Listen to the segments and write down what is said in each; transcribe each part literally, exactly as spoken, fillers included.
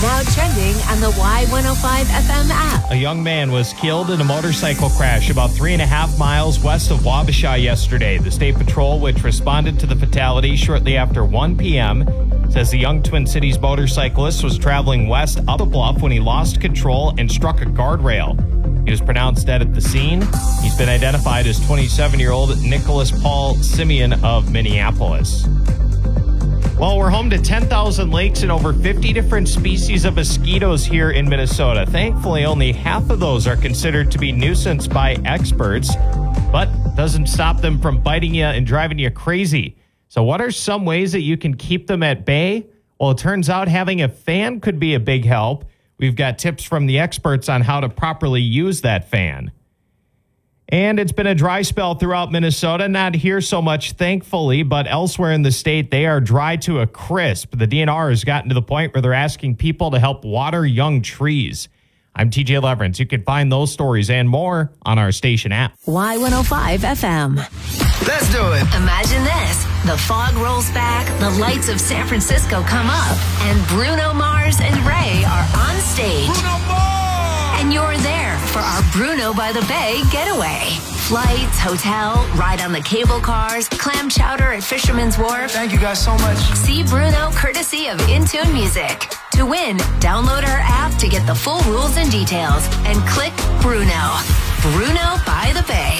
Now trending on the Y one oh five F M app. A young man was killed in a motorcycle crash about three and a half miles west of Wabasha yesterday. The State Patrol, which responded to the fatality shortly after one p.m., says the young Twin Cities motorcyclist was traveling west up a bluff when he lost control and struck a guardrail. He was pronounced dead at the scene. He's been identified as twenty-seven-year-old Nicholas Paul Simeon of Minneapolis. Well, we're home to ten thousand lakes and over fifty different species of mosquitoes here in Minnesota. Thankfully, only half of those are considered to be nuisance by experts, but doesn't stop them from biting you and driving you crazy. So what are some ways that you can keep them at bay? Well, it turns out having a fan could be a big help. We've got tips from the experts on how to properly use that fan. And it's been a dry spell throughout Minnesota. Not here so much, thankfully, but elsewhere in the state, they are dry to a crisp. The D N R has gotten to the point where they're asking people to help water young trees. I'm T J Leverance. You can find those stories and more on our station app. Y one oh five F M. Let's do it. Imagine this. The fog rolls back, the lights of San Francisco come up, and Bruno Mars and Ray are on stage. Bruno Mars! And you're there for our Bruno by the Bay getaway. Flights, hotel, ride on the cable cars, clam chowder at Fisherman's Wharf. Thank you guys so much. See Bruno courtesy of Intune Music. To win, download our app to get the full rules and details and click Bruno. Bruno by the Bay.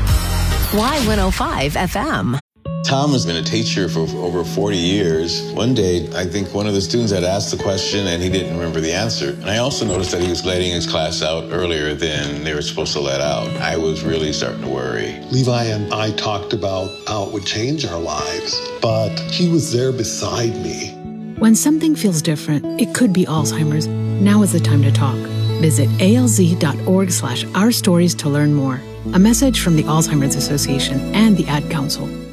Y one oh five F M. Tom has been a teacher for over forty years. One day, I think one of the students had asked the question and he didn't remember the answer. And I also noticed that he was letting his class out earlier than they were supposed to let out. I was really starting to worry. Levi and I talked about how it would change our lives, but he was there beside me. When something feels different, it could be Alzheimer's. Now is the time to talk. Visit alz.org slash our stories to learn more. A message from the Alzheimer's Association and the Ad Council.